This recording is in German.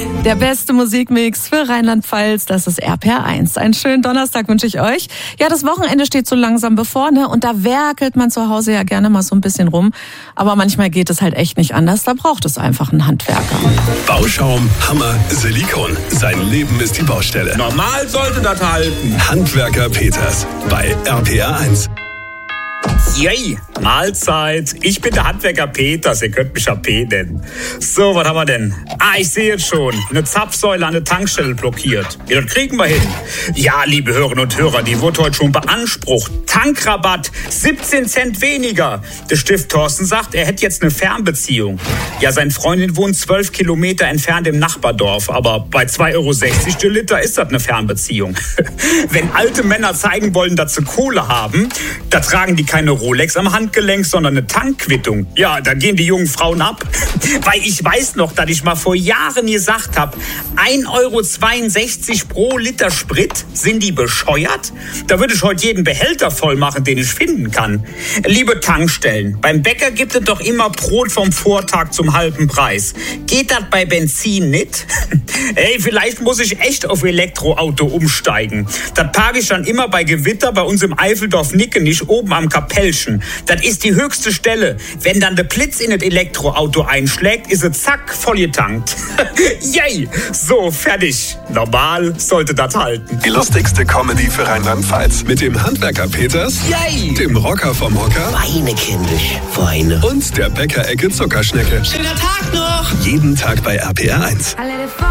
Der beste Musikmix für Rheinland-Pfalz, das ist RPR1. Einen schönen Donnerstag wünsche ich euch. Ja, das Wochenende steht so langsam bevor, ne? Und da werkelt man zu Hause ja gerne mal so ein bisschen rum. Aber manchmal geht es halt echt nicht anders. Da braucht es einfach einen Handwerker. Bauschaum, Hammer, Silikon. Sein Leben ist die Baustelle. Normal sollte das halten. Handwerker Peters bei RPR1. Yay, Mahlzeit. Ich bin der Handwerker Peters, ihr könnt mich ja P nennen. So, was haben wir denn? Ich sehe jetzt schon. Eine Zapfsäule an der Tankstelle blockiert. Ja, das kriegen wir hin. Ja, liebe Hörerinnen und Hörer, die wurde heute schon beansprucht. Tankrabatt, 17 Cent weniger. Der Stift Thorsten sagt, er hätte jetzt eine Fernbeziehung. Ja, seine Freundin wohnt 12 Kilometer entfernt im Nachbardorf. Aber bei 2,60 Euro der Liter ist das eine Fernbeziehung. Wenn alte Männer zeigen wollen, dass sie Kohle haben, da tragen die keine Rolex am Handgelenk, sondern eine Tankquittung. Ja, da gehen die jungen Frauen ab. Weil ich weiß noch, dass ich mal vor Jahren gesagt habe, 1,62 Euro pro Liter Sprit, sind die bescheuert? Da würde ich heute jeden Behälter voll machen, den ich finden kann. Liebe Tankstellen, beim Bäcker gibt es doch immer Brot vom Vortag zum halben Preis. Geht das bei Benzin nicht? Ey, vielleicht muss ich echt auf Elektroauto umsteigen. Das parke ich dann immer bei Gewitter bei uns im Eifeldorf Nickenich oben am Kapellchen. Das ist die höchste Stelle. Wenn dann der Blitz in das Elektroauto einschlägt, ist es zack, voll getankt. Yay! So, fertig. Normal sollte das halten. Die lustigste Comedy für Rheinland-Pfalz. Mit dem Handwerker Peters, Yay! dem Rocker vom Hocker Weine, kindisch, Weine. und der Bäckerecke Zuckerschnecke. Schöner Tag noch! Jeden Tag bei RPR1. I let it fall.